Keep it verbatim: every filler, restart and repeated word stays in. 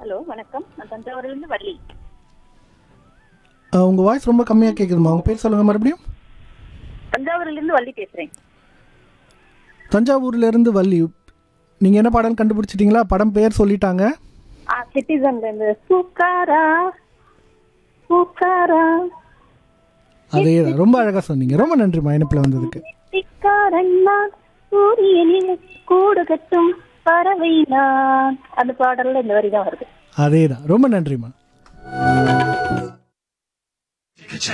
Hello வணக்கம், நான் தஞ்சாவூர்லேருந்து வள்ளி. உங்கள் வாய்ஸ் ரொம்ப கம்மியாக கேட்குதுமா. உங்கள் பேர் சொல்லுங்கள் மறுபடியும். தஞ்சாவூர்லேருந்து வள்ளி பேசுகிறேன். தஞ்சாவூர்லேருந்து வள்ளி. நீங்கள் என்ன பாடல் கண்டுபிடிச்சிட்டிங்களா? படம் பேர் சொல்லிட்டாங்க. ஆ சிட்டிசன்லேருந்து பூக்காரா பூக்காரா அதே தான், ரொம்ப அழகாக சொன்னீங்க. ரொம்ப நன்றிம்மா இணைப்பில் வந்ததுக்கு. சிட்டிக்காரன் நான் சூரியனில் கூடு கட்டும் பறவை நான். அந்த பாடல்ல இந்த வரி தான் வருது. அதே தான், ரொம்ப நன்றிம்மா.